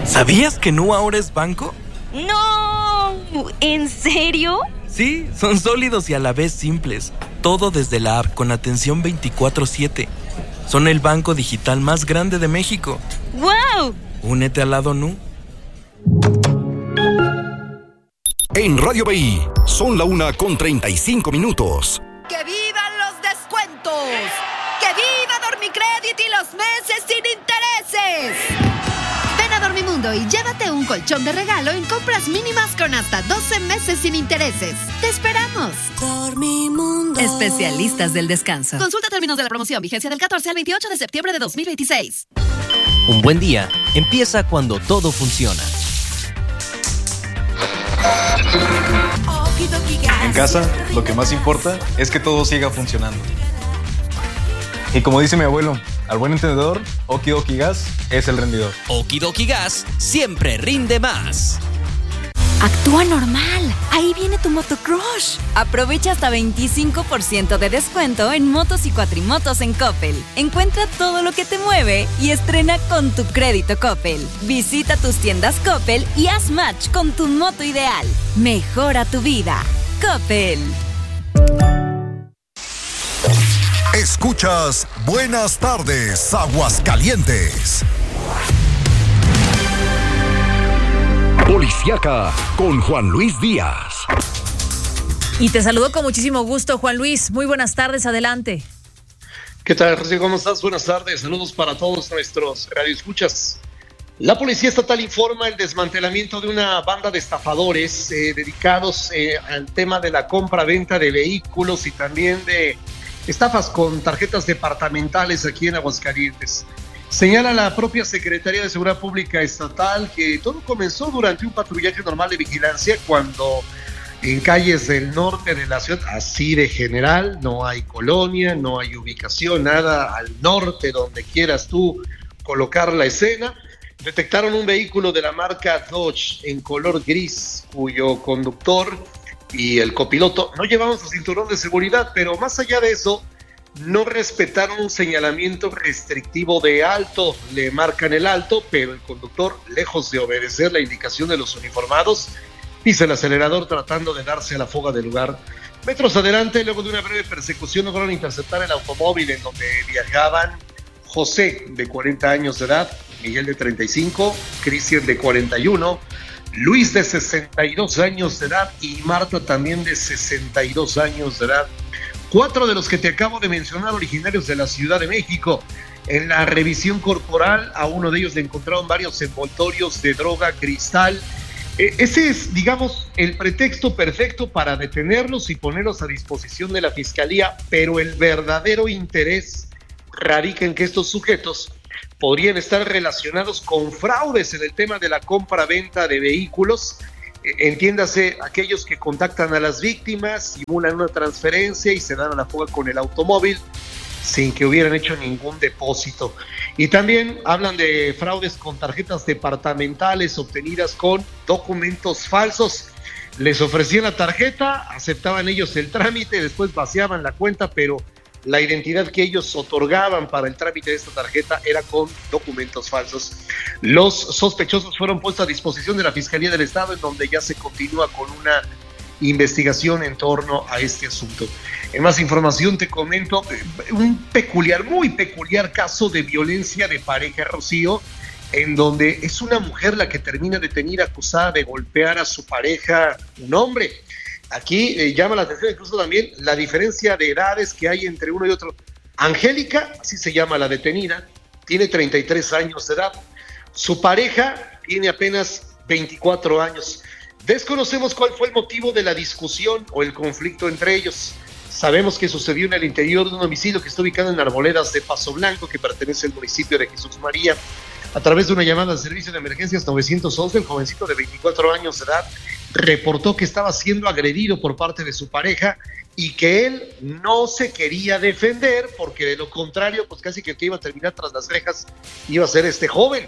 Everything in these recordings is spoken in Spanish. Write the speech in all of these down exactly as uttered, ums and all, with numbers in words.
¿Sabías que Nu ahora es banco? ¡No! ¿En serio? Sí, son sólidos y a la vez simples. Todo desde la app con atención veinticuatro siete. Son el banco digital más grande de México. ¡Wow! Únete al lado Nu. En Radio B I, son la una con treinta y cinco minutos. ¡Que vivan los descuentos! ¡Que viva Dormicrédito y los meses sin intereses! Ven a Dormimundo y llévate un colchón de regalo en compras mínimas con hasta doce meses sin intereses. ¡Te esperamos! Dormimundo. Especialistas del descanso. Consulta términos de la promoción. Vigencia del catorce al veintiocho de septiembre de dos mil veintiséis. Un buen día empieza cuando todo funciona. En casa, lo que más importa es que todo siga funcionando. Y como dice mi abuelo, al buen entendedor, Oki Doki Gas es el rendidor. Oki Doki Gas siempre rinde más. Actúa normal. Ahí viene tu motocrush. Aprovecha hasta veinticinco por ciento de descuento en motos y cuatrimotos en Coppel. Encuentra todo lo que te mueve y estrena con tu crédito Coppel. Visita tus tiendas Coppel y haz match con tu moto ideal. Mejora tu vida. Coppel. Escuchas Buenas Tardes, Aguascalientes. Policíaca con Juan Luis Díaz. Y te saludo con muchísimo gusto, Juan Luis. Muy buenas tardes, adelante. ¿Qué tal, Rocío? ¿Cómo estás? Buenas tardes. Saludos para todos nuestros radioescuchas. La Policía Estatal informa el desmantelamiento de una banda de estafadores eh, dedicados eh, al tema de la compra-venta de vehículos y también de estafas con tarjetas departamentales aquí en Aguascalientes. Señala la propia Secretaría de Seguridad Pública Estatal que todo comenzó durante un patrullaje normal de vigilancia cuando en calles del norte de la ciudad, así de general, no hay colonia, no hay ubicación, nada al norte donde quieras tú colocar la escena, detectaron un vehículo de la marca Dodge en color gris cuyo conductor y el copiloto no llevaban su cinturón de seguridad, pero más allá de eso, no respetaron un señalamiento restrictivo de alto, le marcan el alto, pero el conductor, lejos de obedecer la indicación de los uniformados, pisa el acelerador tratando de darse a la fuga del lugar. Metros adelante, luego de una breve persecución, lograron interceptar el automóvil en donde viajaban José, de cuarenta años de edad, Miguel, de treinta y cinco, Cristian, de cuarenta y uno, Luis, de sesenta y dos años de edad, y Marta, también de sesenta y dos años de edad. Cuatro de los que te acabo de mencionar, originarios de la Ciudad de México. En la revisión corporal, a uno de ellos le encontraron varios envoltorios de droga cristal. Eh, ese es, digamos, el pretexto perfecto para detenerlos y ponerlos a disposición de la Fiscalía, pero el verdadero interés radica en que estos sujetos podrían estar relacionados con fraudes en el tema de la compra-venta de vehículos. Entiéndase, aquellos que contactan a las víctimas, simulan una transferencia y se dan a la fuga con el automóvil sin que hubieran hecho ningún depósito. Y también hablan de fraudes con tarjetas departamentales obtenidas con documentos falsos. Les ofrecían la tarjeta, aceptaban ellos el trámite, después vaciaban la cuenta, pero la identidad que ellos otorgaban para el trámite de esta tarjeta era con documentos falsos. Los sospechosos fueron puestos a disposición de la Fiscalía del Estado, en donde ya se continúa con una investigación en torno a este asunto. En más información te comento un peculiar, muy peculiar caso de violencia de pareja, Rocío, en donde es una mujer la que termina detenida acusada de golpear a su pareja, un hombre. Aquí eh, llama la atención incluso también la diferencia de edades que hay entre uno y otro. Angélica, así se llama la detenida, tiene treinta y tres años de edad. Su pareja tiene apenas veinticuatro años. Desconocemos cuál fue el motivo de la discusión o el conflicto entre ellos. Sabemos que sucedió en el interior de un domicilio que está ubicado en Arboledas de Paso Blanco, que pertenece al municipio de Jesús María. A través de una llamada al servicio de emergencias nueve once, el jovencito de veinticuatro años de edad reportó que estaba siendo agredido por parte de su pareja y que él no se quería defender porque de lo contrario, pues casi que el que iba a terminar tras las rejas iba a ser este joven.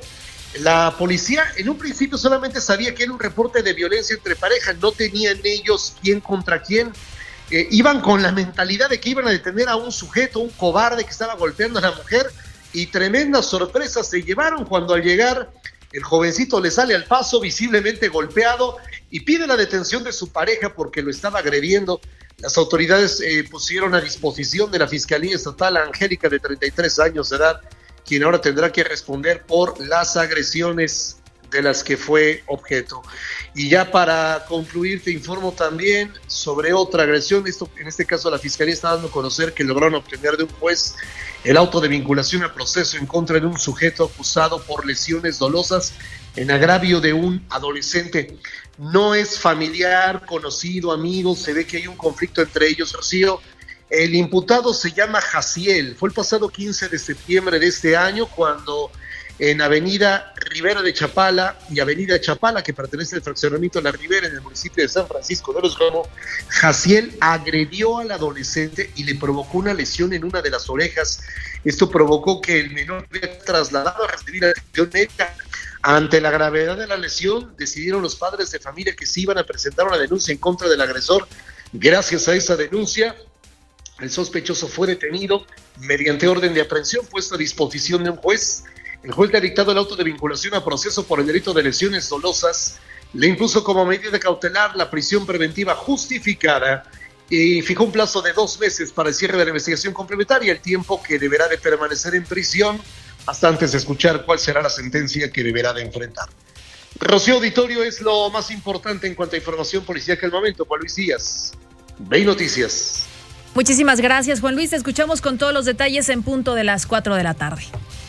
La policía en un principio solamente sabía que era un reporte de violencia entre parejas, no tenían ellos quién contra quién. Eh, iban con la mentalidad de que iban a detener a un sujeto, un cobarde que estaba golpeando a la mujer, y tremenda sorpresa se llevaron cuando al llegar El jovencito le sale al paso visiblemente golpeado y pide la detención de su pareja porque lo estaba agrediendo. Las autoridades eh, pusieron a disposición de la Fiscalía Estatal a Angélica, de treinta y tres años de edad, quien ahora tendrá que responder por las agresiones de las que fue objeto. Y ya para concluir, te informo también sobre otra agresión. Esto, en este caso, la Fiscalía está dando a conocer que lograron obtener de un juez el auto de vinculación a proceso en contra de un sujeto acusado por lesiones dolosas en agravio de un adolescente. No es familiar, conocido, amigo, se ve que hay un conflicto entre ellos, Rocío. El imputado se llama Jaciel. Fue el pasado quince de septiembre de este año cuando en Avenida Rivera de Chapala y Avenida Chapala, que pertenece al fraccionamiento La Ribera en el municipio de San Francisco de los Romos, Jaciel agredió al adolescente y le provocó una lesión en una de las orejas. Esto provocó que el menor fuera trasladado a recibir atención médica. Ante la gravedad de la lesión, decidieron los padres de familia que se iban a presentar una denuncia en contra del agresor. Gracias a esa denuncia, el sospechoso fue detenido mediante orden de aprehensión puesto a disposición de un juez. El juez le ha dictado el auto de vinculación a proceso por el delito de lesiones dolosas, le impuso como medida cautelar la prisión preventiva justificada y fijó un plazo de dos meses para el cierre de la investigación complementaria, el tiempo que deberá de permanecer en prisión hasta antes de escuchar cuál será la sentencia que deberá de enfrentar. Rocío, auditorio, es lo más importante en cuanto a información policíaca al momento. Juan Luis Díaz, V I Noticias. Muchísimas gracias, Juan Luis. Te escuchamos con todos los detalles en punto de las cuatro de la tarde.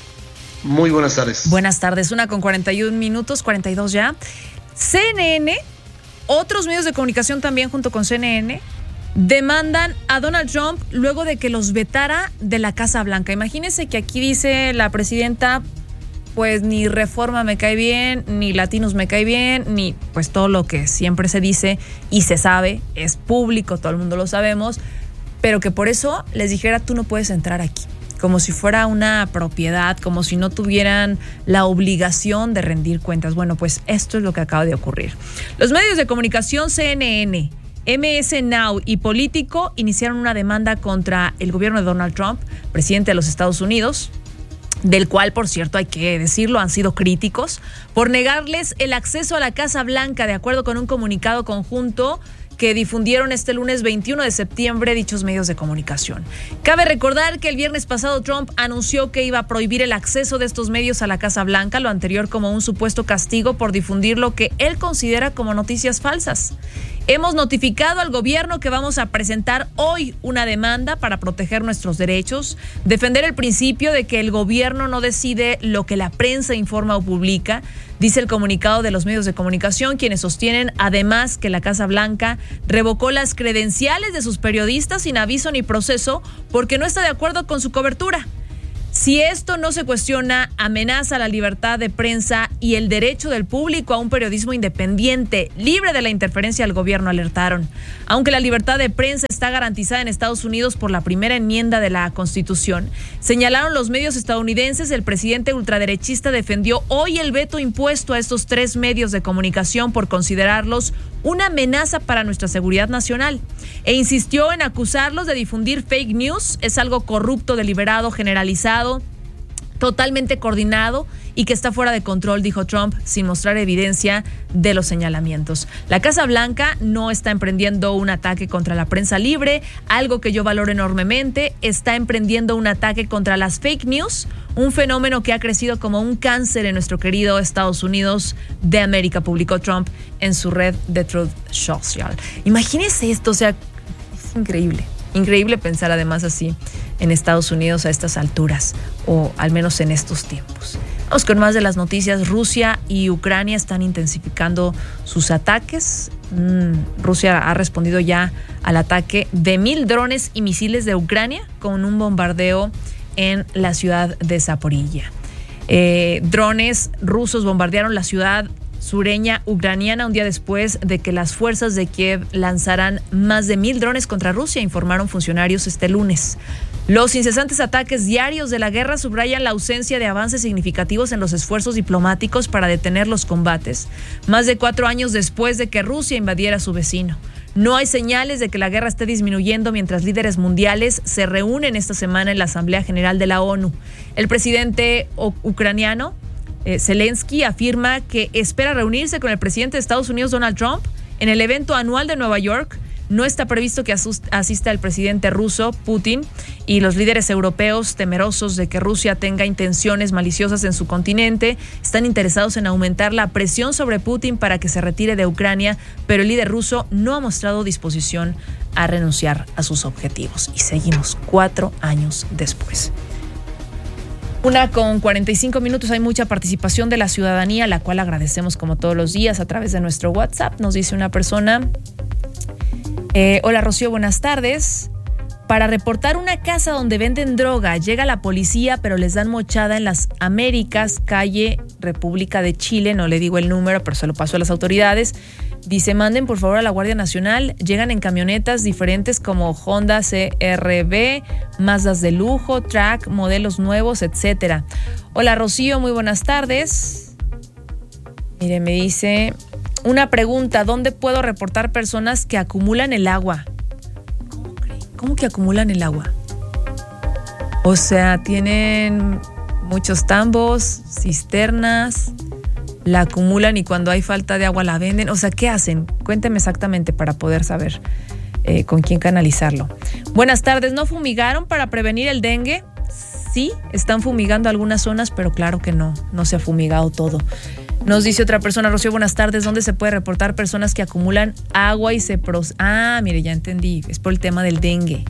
Muy buenas tardes. Buenas tardes, una con cuarenta y un minutos, cuarenta y dos ya. C N N, otros medios de comunicación también junto con C N N, demandan a Donald Trump luego de que los vetara de la Casa Blanca. Imagínense que aquí dice la presidenta, pues ni Reforma me cae bien, ni Latinos me cae bien, ni pues todo lo que siempre se dice y se sabe, es público, todo el mundo lo sabemos, pero que por eso les dijera tú no puedes entrar aquí, como si fuera una propiedad, como si no tuvieran la obligación de rendir cuentas. Bueno, pues esto es lo que acaba de ocurrir. Los medios de comunicación C N N, M S Now y Político iniciaron una demanda contra el gobierno de Donald Trump, presidente de los Estados Unidos, del cual, por cierto, hay que decirlo, han sido críticos, por negarles el acceso a la Casa Blanca, de acuerdo con un comunicado conjunto que difundieron este lunes veintiuno de septiembre dichos medios de comunicación. Cabe recordar que el viernes pasado Trump anunció que iba a prohibir el acceso de estos medios a la Casa Blanca, lo anterior como un supuesto castigo por difundir lo que él considera como noticias falsas. Hemos notificado al gobierno que vamos a presentar hoy una demanda para proteger nuestros derechos, defender el principio de que el gobierno no decide lo que la prensa informa o publica, dice el comunicado de los medios de comunicación, quienes sostienen además que la Casa Blanca revocó las credenciales de sus periodistas sin aviso ni proceso porque no está de acuerdo con su cobertura. Si esto no se cuestiona, amenaza la libertad de prensa y el derecho del público a un periodismo independiente, libre de la interferencia del gobierno, alertaron. Aunque la libertad de prensa está garantizada en Estados Unidos por la primera enmienda de la Constitución, señalaron los medios estadounidenses, el presidente ultraderechista defendió hoy el veto impuesto a estos tres medios de comunicación por considerarlos una amenaza para nuestra seguridad nacional e insistió en acusarlos de difundir fake news. Es algo corrupto, deliberado, generalizado, totalmente coordinado y que está fuera de control, dijo Trump, sin mostrar evidencia de los señalamientos. La Casa Blanca no está emprendiendo un ataque contra la prensa libre, algo que yo valoro enormemente, está emprendiendo un ataque contra las fake news, un fenómeno que ha crecido como un cáncer en nuestro querido Estados Unidos de América, publicó Trump en su red de Truth Social. Imagínense esto, o sea, es increíble. Increíble pensar además así en Estados Unidos a estas alturas, o al menos en estos tiempos. Vamos con más de las noticias. Rusia y Ucrania están intensificando sus ataques. Mm, Rusia ha respondido ya al ataque de mil drones y misiles de Ucrania con un bombardeo en la ciudad de Zaporilla. Eh, drones rusos bombardearon la ciudad sureña ucraniana un día después de que las fuerzas de Kiev lanzaran más de mil drones contra Rusia, informaron funcionarios este lunes. Los incesantes ataques diarios de la guerra subrayan la ausencia de avances significativos en los esfuerzos diplomáticos para detener los combates, más de cuatro años después de que Rusia invadiera a su vecino. No hay señales de que la guerra esté disminuyendo mientras líderes mundiales se reúnen esta semana en la Asamblea General de la ONU. El presidente ucraniano eh, Zelensky afirma que espera reunirse con el presidente de Estados Unidos, Donald Trump, en el evento anual de Nueva York. No está previsto que asista el presidente ruso, Putin, y los líderes europeos, temerosos de que Rusia tenga intenciones maliciosas en su continente, están interesados en aumentar la presión sobre Putin para que se retire de Ucrania, pero el líder ruso no ha mostrado disposición a renunciar a sus objetivos. Y seguimos cuatro años después. Una con cuarenta y cinco minutos, hay mucha participación de la ciudadanía, la cual agradecemos como todos los días a través de nuestro WhatsApp. Nos dice una persona... Eh, hola Rocío, buenas tardes. Para reportar una casa donde venden droga, llega la policía, pero les dan mochada en las Américas, calle República de Chile, no le digo el número, pero se lo paso a las autoridades. Dice, manden por favor a la Guardia Nacional, llegan en camionetas diferentes como Honda C R V, Mazdas de lujo, Track, modelos nuevos, etcétera. Hola Rocío, muy buenas tardes. Mire, me dice... Una pregunta, ¿dónde puedo reportar personas que acumulan el agua? ¿Cómo creen? ¿Cómo que acumulan el agua? O sea, tienen muchos tambos, cisternas, la acumulan y cuando hay falta de agua la venden. O sea, ¿qué hacen? Cuénteme exactamente para poder saber eh, con quién canalizarlo. Buenas tardes, ¿no fumigaron para prevenir el dengue? Sí, están fumigando algunas zonas, pero claro que no, no se ha fumigado todo. Nos dice otra persona, Rocío, buenas tardes, ¿dónde se puede reportar personas que acumulan agua y se... Pros- ah, mire, ya entendí, es por el tema del dengue.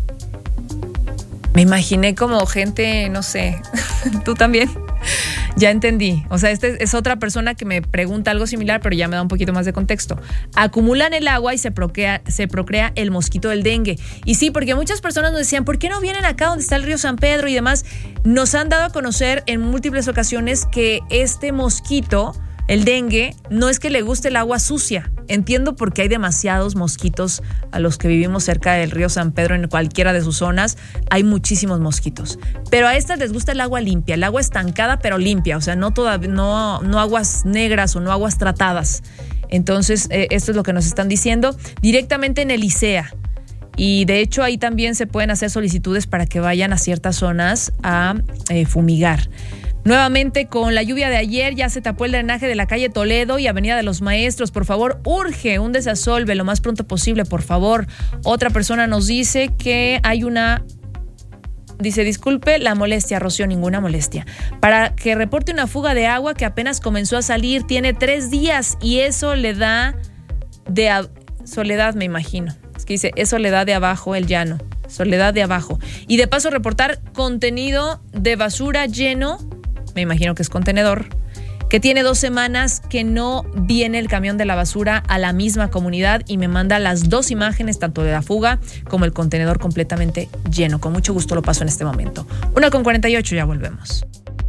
Me imaginé como gente, no sé, tú también, ya entendí. O sea, esta es otra persona que me pregunta algo similar, pero ya me da un poquito más de contexto. Acumulan el agua y se procrea, se procrea el mosquito del dengue. Y sí, porque muchas personas nos decían, ¿por qué no vienen acá donde está el río San Pedro y demás? Nos han dado a conocer en múltiples ocasiones que este mosquito... El dengue no es que le guste el agua sucia. Entiendo porque hay demasiados mosquitos a los que vivimos cerca del río San Pedro, en cualquiera de sus zonas. Hay muchísimos mosquitos. Pero a estas les gusta el agua limpia, el agua estancada pero limpia. O sea, no, toda, no, no aguas negras o no aguas tratadas. Entonces, eh, esto es lo que nos están diciendo directamente en el ICEA. Y de hecho ahí también se pueden hacer solicitudes para que vayan a ciertas zonas a eh, fumigar. Nuevamente, con la lluvia de ayer ya se tapó el drenaje de la calle Toledo y Avenida de los Maestros. Por favor, urge un desasolve lo más pronto posible, por favor. Otra persona nos dice que hay una... Dice, disculpe la molestia, Rocío, ninguna molestia. Para que reporte una fuga de agua que apenas comenzó a salir, tiene tres días y eso le da de... A... Soledad, me imagino. Es que dice, eso le da de abajo el llano. Soledad de abajo. Y de paso reportar contenido de basura lleno... Me imagino que es contenedor, que tiene dos semanas que no viene el camión de la basura a la misma comunidad y me manda las dos imágenes, tanto de la fuga como el contenedor completamente lleno. Con mucho gusto lo paso en este momento. Una con cuarenta y ocho, ya volvemos.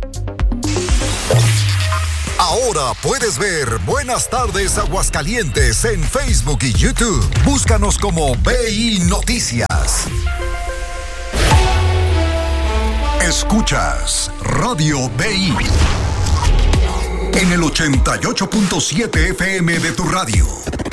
Ahora puedes ver Buenas Tardes Aguascalientes en Facebook y YouTube. Búscanos como B I Noticias. Escuchas Radio B I en el ochenta y ocho punto siete F M de tu radio.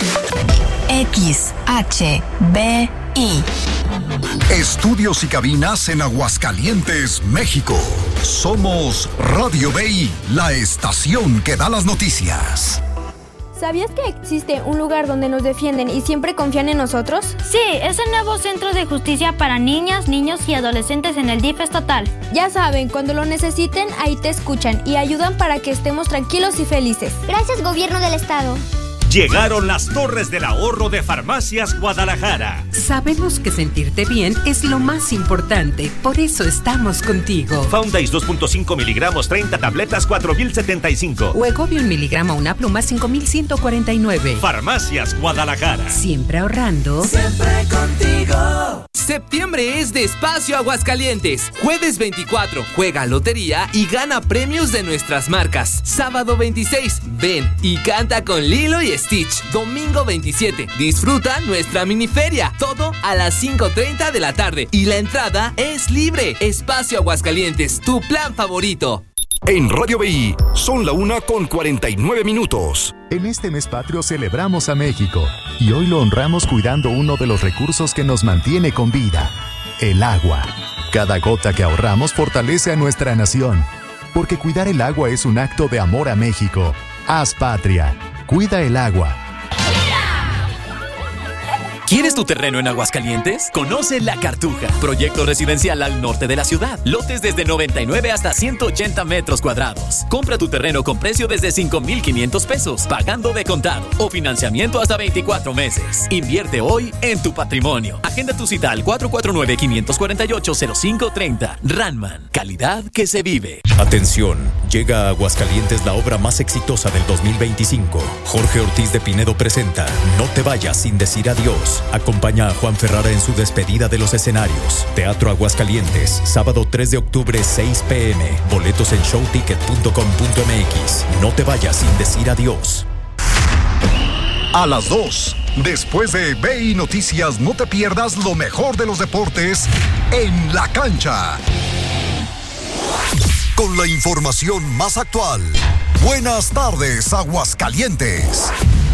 X H B I. Estudios y cabinas en Aguascalientes, México. Somos Radio B I, la estación que da las noticias. ¿Sabías que existe un lugar donde nos defienden y siempre confían en nosotros? Sí, es el nuevo Centro de Justicia para Niñas, Niños y Adolescentes en el D I F estatal. Ya saben, cuando lo necesiten, ahí te escuchan y ayudan para que estemos tranquilos y felices. Gracias, Gobierno del Estado. Llegaron las torres del ahorro de Farmacias Guadalajara. Sabemos que sentirte bien es lo más importante, por eso estamos contigo. Foundais dos punto cinco miligramos, treinta tabletas, cuatro mil setenta y cinco. Wegovy un miligramo, una pluma, cinco mil ciento cuarenta y nueve. Farmacias Guadalajara. Siempre ahorrando. Siempre contigo. Septiembre es de Espacio Aguascalientes. Jueves veinticuatro, juega lotería y gana premios de nuestras marcas. Sábado veintiséis, ven y canta con Lilo y Stitch. Domingo veintisiete, disfruta nuestra miniferia. Todo a las cinco treinta de la tarde. Y la entrada es libre. Espacio Aguascalientes, tu plan favorito. En Radio B I son la una con cuarenta y nueve minutos. En este mes patrio celebramos a México y hoy lo honramos cuidando uno de los recursos que nos mantiene con vida, el agua. Cada gota que ahorramos fortalece a nuestra nación. porque cuidar el agua es un acto de amor a México. Haz patria. Cuida el agua. ¿Quieres tu terreno en Aguascalientes? Conoce La Cartuja, proyecto residencial al norte de la ciudad. Lotes desde noventa y nueve hasta ciento ochenta metros cuadrados. Compra tu terreno con precio desde cinco mil quinientos pesos, pagando de contado o financiamiento hasta veinticuatro meses. Invierte hoy en tu patrimonio. Agenda tu cita al cuatro cuatro nueve, cinco cuatro ocho, cero cinco tres cero. Ranman, calidad que se vive. Atención, llega a Aguascalientes la obra más exitosa del dos mil veinticinco. Jorge Ortiz de Pinedo presenta No te vayas sin decir adiós. Acompaña a Juan Ferrara en su despedida de los escenarios. Teatro Aguascalientes, sábado tres de octubre, seis p m Boletos en showticket punto com punto m x. No te vayas sin decir adiós. A las dos, después de B I Noticias, no te pierdas lo mejor de los deportes en la cancha. Con la información más actual. Buenas tardes, Aguascalientes.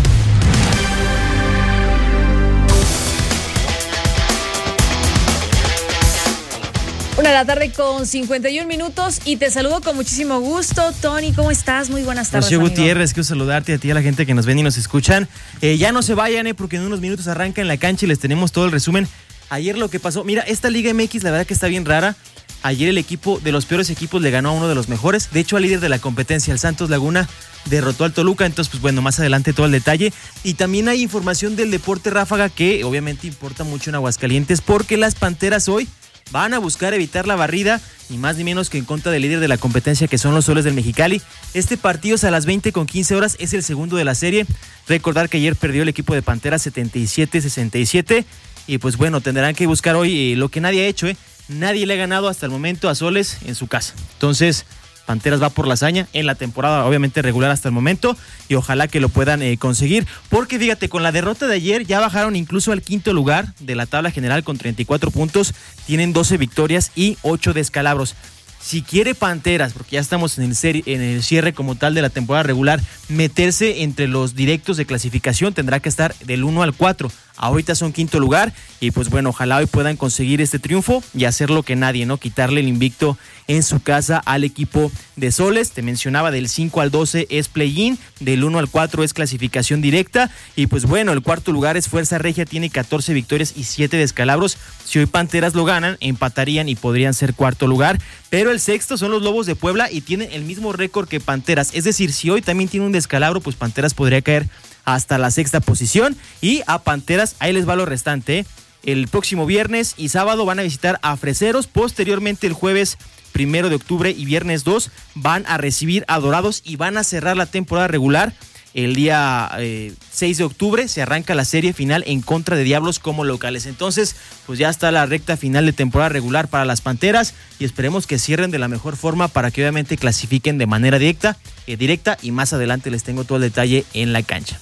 Una de la tarde con cincuenta y un minutos y te saludo con muchísimo gusto. Tony, ¿cómo estás? Muy buenas tardes, Rocío amigo. Gutiérrez, quiero saludarte a ti y a la gente que nos ven y nos escuchan. Eh, ya no se vayan, eh, porque en unos minutos arranca en la cancha y les tenemos todo el resumen. Ayer lo que pasó, mira, esta Liga M X la verdad que está bien rara. Ayer el equipo de los peores equipos le ganó a uno de los mejores. De hecho, al líder de la competencia, el Santos Laguna, derrotó al Toluca. Entonces, pues bueno, más adelante todo el detalle. Y también hay información del deporte ráfaga que obviamente importa mucho en Aguascalientes, porque las Panteras hoy van a buscar evitar la barrida, ni más ni menos que en contra del líder de la competencia, que son los Soles del Mexicali. Este partido es a las veinte con quince horas, es el segundo de la serie. Recordar que ayer perdió el equipo de Panteras setenta y siete a sesenta y siete. Y pues bueno, tendrán que buscar hoy eh, lo que nadie ha hecho, ¿eh? Nadie le ha ganado hasta el momento a Soles en su casa. Entonces, Panteras va por la hazaña en la temporada, obviamente regular hasta el momento, y ojalá que lo puedan eh, conseguir, porque fíjate, con la derrota de ayer ya bajaron incluso al quinto lugar de la tabla general con treinta y cuatro puntos, tienen doce victorias y ocho descalabros. Si quiere Panteras, porque ya estamos en el, serie, en el cierre como tal de la temporada regular, meterse entre los directos de clasificación, tendrá que estar del uno al cuatro. Ahorita son quinto lugar y pues bueno, ojalá hoy puedan conseguir este triunfo y hacer lo que nadie, ¿no? Quitarle el invicto en su casa al equipo de Soles. Te mencionaba, del cinco al doce es play-in, del uno al cuatro es clasificación directa y pues bueno, el cuarto lugar es Fuerza Regia, tiene catorce victorias y siete descalabros. Si hoy Panteras lo ganan, empatarían y podrían ser cuarto lugar, pero el sexto son los Lobos de Puebla y tienen el mismo récord que Panteras, es decir, si hoy también tiene un descalabro, pues Panteras podría caer hasta la sexta posición. Y a Panteras, ahí les va lo restante, ¿eh? El próximo viernes y sábado van a visitar a Freseros. Posteriormente, el jueves primero de octubre y viernes dos van a recibir a Dorados y van a cerrar la temporada regular. El día eh, seis de octubre se arranca la serie final en contra de Diablos como locales. Entonces, pues ya está la recta final de temporada regular para las Panteras y esperemos que cierren de la mejor forma para que obviamente clasifiquen de manera directa, eh, directa y más adelante les tengo todo el detalle en la cancha.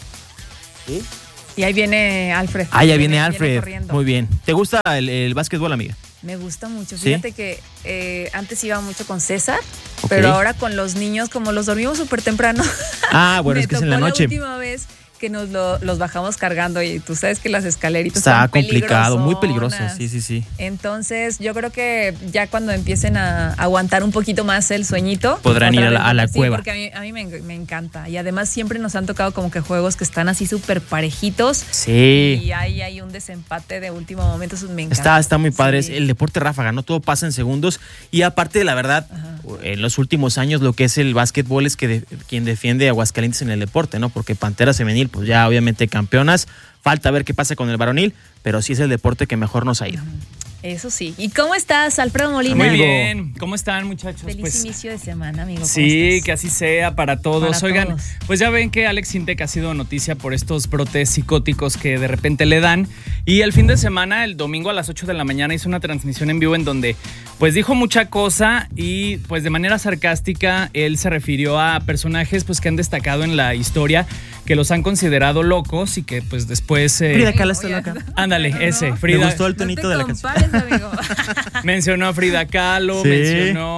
¿Sí? Y ahí viene Alfred. Ah, ya viene, viene Alfred. Viene Muy bien. ¿Te gusta el, el básquetbol, amiga? Me gusta mucho. ¿Sí? Fíjate que eh, antes iba mucho con César, okay, pero ahora con los niños, como los dormimos súper temprano. Ah, bueno, es que es en la noche. La última vez que nos lo, los bajamos cargando y tú sabes que las escaleritas está están complicado, muy peligrosas, sí, sí, sí. Entonces yo creo que ya cuando empiecen a aguantar un poquito más el sueñito podrán ir a la, a la sí, cueva. Porque a mí, a mí me, me encanta y además siempre nos han tocado como que juegos que están así súper parejitos. Sí. Y ahí hay un desempate de último momento, eso me encanta. Está, está muy padre, sí. Es el deporte ráfaga, no todo pasa en segundos y aparte de la verdad, ajá, en los últimos años lo que es el básquetbol es que de, quien defiende a Aguascalientes en el deporte, ¿no? Porque Panteras femenil pues ya obviamente campeonas, falta ver qué pasa con el varonil, pero sí es el deporte que mejor nos ha ido. Eso sí. ¿Y cómo estás, Alfredo Molina? Muy bien. ¿Cómo están, muchachos? Feliz pues, inicio de semana, amigo. ¿Cómo sí, estás? que así sea para todos. Para Oigan, todos. Pues ya ven que Alex Intec ha sido noticia por estos brotes psicóticos que de repente le dan. Y el fin de semana, el domingo a las ocho de la mañana, hizo una transmisión en vivo en donde pues dijo mucha cosa y pues de manera sarcástica él se refirió a personajes pues que han destacado en la historia, que los han considerado locos y que pues después... Eh, Frida Kahlo está loca. Ándale, no, no, ese. no. Frida. Me gustó el tonito no te de la compares, canción. Amigo. Mencionó a Frida Kahlo, sí. mencionó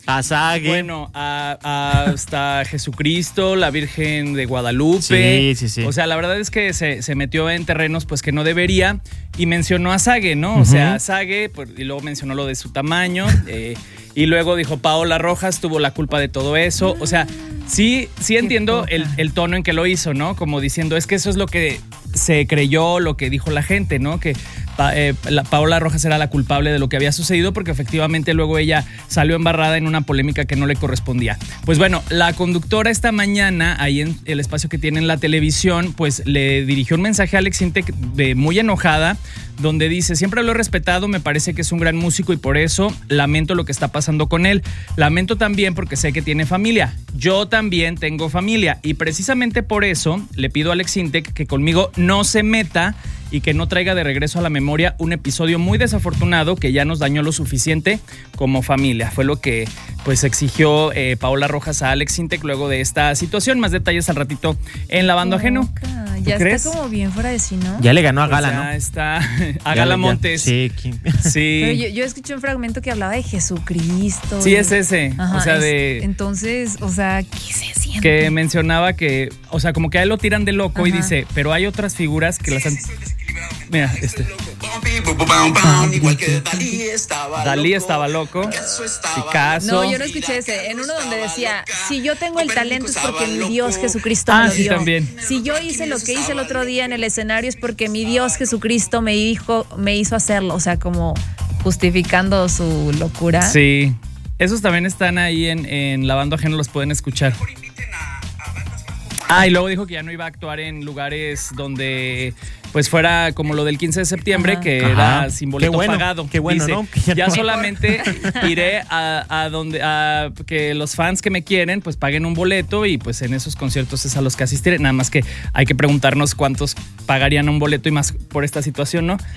A Sague. Bueno, a, a hasta Jesucristo, la Virgen de Guadalupe. Sí, sí, sí. O sea, la verdad es que se, se metió en terrenos pues que no debería y mencionó a Sague, ¿no? O uh-huh. sea, Sague, pues, y luego mencionó lo de su tamaño. Eh, y luego dijo, Paola Rojas tuvo la culpa de todo eso. O sea, sí, sí entiendo el, el tono en que lo hizo, ¿no? Como diciendo, es que eso es lo que se creyó, lo que dijo la gente, ¿no? Que pa, eh, la, Paola Rojas era la culpable de lo que había sucedido porque efectivamente luego ella salió embarrada en una polémica que no le correspondía. Pues bueno, la conductora esta mañana, ahí en el espacio que tiene en la televisión, pues le dirigió un mensaje a Alex Sintek de muy enojada, donde dice, siempre lo he respetado, me parece que es un gran músico y por eso lamento lo que está pasando con él. Lamento también porque sé que tiene familia. Yo también tengo familia y precisamente por eso le pido a Alex Sintek que conmigo no se meta y que no traiga de regreso a la memoria un episodio muy desafortunado que ya nos dañó lo suficiente como familia. Fue lo que pues exigió eh, Paola Rojas a Alex Sintek luego de esta situación. Más detalles al ratito en Lavando Ajeno. Ya crees? Está como bien fuera de sí, ¿no? Ya le ganó a Gala, pues ya ¿no? está a Gala ya, Montes. Ya. Sí, sí. Pero yo, yo escuché un fragmento que hablaba de Jesucristo. Sí, y... es ese. Ajá, o sea, es... de. Entonces, o sea, ¿qué se siente? Que mencionaba que, o sea, como que a él lo tiran de loco. Ajá. Y dice, pero hay otras figuras que las han. Mira, este. Igual que Dalí estaba Dalí loco. estaba loco. Picasso. No, yo no escuché ese. En uno donde decía, si yo tengo el talento es porque mi Dios Jesucristo ah, me lo sí, dio. También. Si yo hice lo que hice el otro día en el escenario es porque mi Dios Jesucristo me dijo, me hizo hacerlo. O sea, como justificando su locura. Sí. Esos también están ahí en, en Lavando Ajeno, los pueden escuchar. Ah, y luego dijo que ya no iba a actuar en lugares donde pues fuera como lo del quince de septiembre, Ajá. que Ajá. era sin boleto qué bueno, pagado. Qué bueno, Dice, ¿no? Que ya ya no. solamente iré a, a donde a que los fans que me quieren pues paguen un boleto y pues en esos conciertos es a los que asistiré. Nada más que hay que preguntarnos cuántos pagarían un boleto y más por esta situación, ¿no?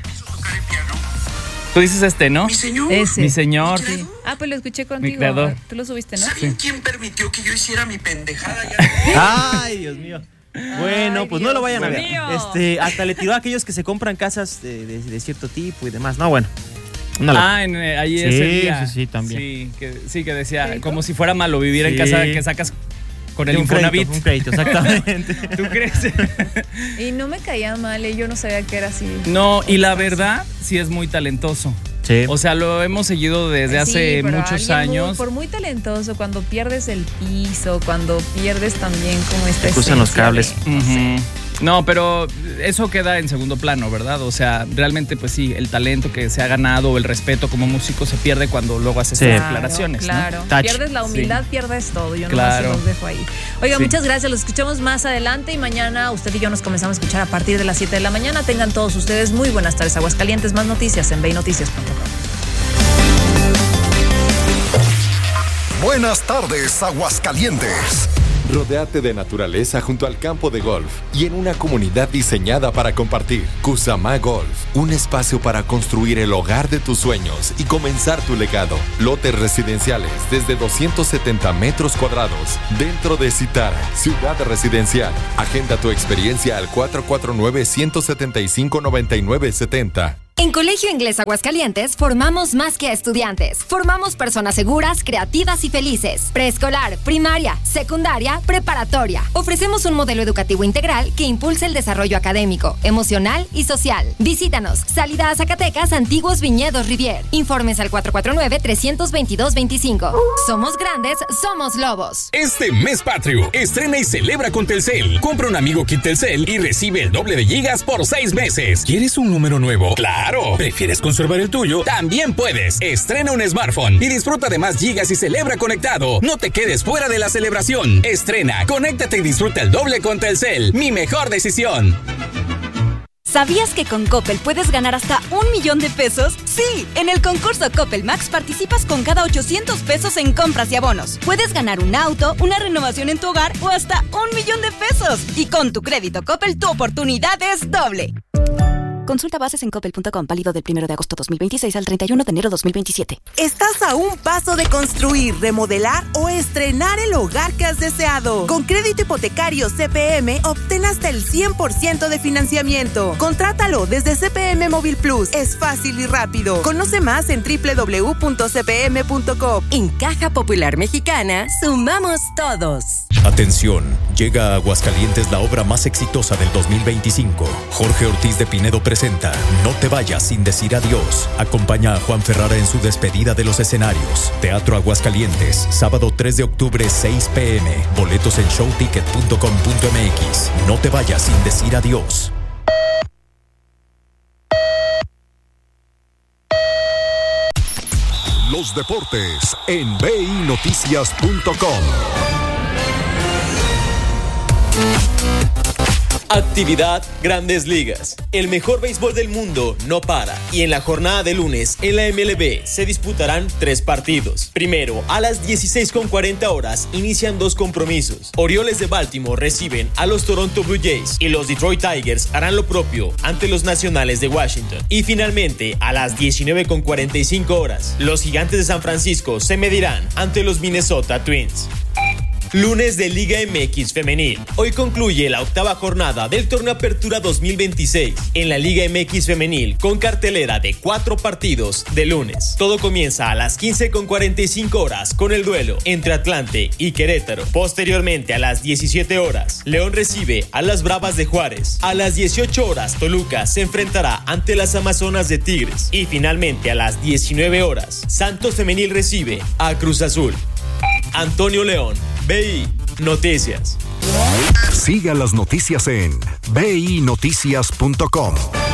Tú dices este, ¿no? Mi señor. Ese. Mi señor. Sí. Ah, pues lo escuché contigo. Mi creador. Tú lo subiste, ¿no? ¿Saben sí. quién permitió que yo hiciera mi pendejada? Ay, Dios mío. Bueno, Ay, pues Dios no lo vayan a ver. mío. Este, hasta le tiró a aquellos que se compran casas de, de, de cierto tipo y demás. No, bueno. No lo... Ah, en, eh, ahí sí, ese día. Sí, sí, también. Sí, que, sí, que decía, como si fuera malo vivir sí. en casa que sacas con el un Infonavit. Crédito, un crédito, exactamente. ¿Tú crees? Y no me caía mal, ¿eh? Yo no sabía que era así. No, y la verdad, sí es muy talentoso. Sí. O sea, lo hemos seguido desde sí, hace muchos años. Muy, por muy talentoso, cuando pierdes el piso, cuando pierdes también como esta Te cruzan los cables. De, no, uh-huh. sé. No, pero eso queda en segundo plano, ¿verdad? O sea, realmente, pues sí, el talento que se ha ganado o el respeto como músico se pierde cuando luego haces sí. estas declaraciones. Claro, ¿no? Pierdes la humildad, sí. pierdes todo. Yo claro. nomás los dejo ahí. Oiga, sí. muchas gracias. Los escuchamos más adelante y mañana usted y yo nos comenzamos a escuchar a partir de las siete de la mañana. Tengan todos ustedes muy buenas tardes. Aguascalientes, más noticias en vei noticias punto com. Buenas tardes, Aguascalientes. Rodéate de naturaleza junto al campo de golf y en una comunidad diseñada para compartir. Cusamá Golf, un espacio para construir el hogar de tus sueños y comenzar tu legado. Lotes residenciales desde doscientos setenta metros cuadrados dentro de Citara, ciudad residencial. Agenda tu experiencia al cuatro cuatro nueve, uno siete cinco, nueve nueve siete cero. En Colegio Inglés Aguascalientes formamos más que a estudiantes. Formamos personas seguras, creativas y felices. Preescolar, primaria, secundaria, preparatoria. Ofrecemos un modelo educativo integral que impulsa el desarrollo académico, emocional y social. Visítanos. Salida a Zacatecas, Antiguos Viñedos Rivier. Informes al cuatro cuatro nueve, tres dos dos, dos cinco. Somos grandes, somos lobos. Este mes patrio, estrena y celebra con Telcel. Compra un amigo Kit Telcel y recibe el doble de gigas por seis meses. ¿Quieres un número nuevo? ¡Claro! ¿Prefieres conservar el tuyo? También puedes. Estrena un smartphone y disfruta de más gigas y celebra conectado. No te quedes fuera de la celebración. Estrena, conéctate y disfruta el doble con Telcel. Mi mejor decisión. ¿Sabías que con Coppel puedes ganar hasta un millón de pesos? Sí, en el concurso Coppel Max participas con cada ochocientos pesos en compras y abonos. Puedes ganar un auto, una renovación en tu hogar o hasta un millón de pesos. Y con tu crédito Coppel tu oportunidad es doble. Consulta bases en coppel punto com, válido del primero de agosto dos mil veintiséis al treinta y uno de enero dos mil veintisiete. Estás a un paso de construir, remodelar o estrenar el hogar que has deseado. Con crédito hipotecario C P M, obtén hasta el cien por ciento de financiamiento. Contrátalo desde C P M Móvil Plus. Es fácil y rápido. Conoce más en doble u doble u doble u punto c p m punto com. En Caja Popular Mexicana, sumamos todos. Atención, llega a Aguascalientes la obra más exitosa del dos mil veinticinco. Jorge Ortiz de Pinedo presenta No te vayas sin decir adiós. Acompaña a Juan Ferrara en su despedida de los escenarios. Teatro Aguascalientes, sábado tres de octubre, seis p m Boletos en show ticket punto com punto m x. No te vayas sin decir adiós. Los deportes en b i noticias punto com. Actividad Grandes Ligas. El mejor béisbol del mundo no para. Y en la jornada de lunes, en la M L B, se disputarán tres partidos. Primero, a las dieciséis con cuarenta horas, inician dos compromisos. Orioles de Baltimore reciben a los Toronto Blue Jays y los Detroit Tigers harán lo propio ante los Nacionales de Washington. Y finalmente, a las diecinueve con cuarenta y cinco horas, los Gigantes de San Francisco se medirán ante los Minnesota Twins. Lunes de Liga M X Femenil. Hoy concluye la octava jornada del Torneo Apertura dos mil veintiséis en la Liga M X Femenil con cartelera de cuatro partidos de lunes. Todo comienza a las quince con cuarenta y cinco horas con el duelo entre Atlante y Querétaro. Posteriormente a las diecisiete horas, León recibe a las Bravas de Juárez. A las dieciocho horas, Toluca se enfrentará ante las Amazonas de Tigres. Y finalmente a las diecinueve horas, Santos Femenil recibe a Cruz Azul. Antonio León, B I Noticias. Siga las noticias en b i noticias punto com.